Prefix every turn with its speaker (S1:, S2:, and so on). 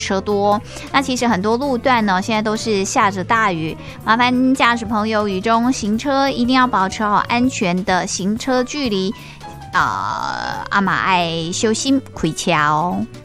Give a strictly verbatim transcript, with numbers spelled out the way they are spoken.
S1: 车多，那其实很多路段呢，现在都是下着大雨，麻烦驾驶朋友雨中行车一定要保持好安全的行车距离，啊、呃，阿玛爱小心开车哦。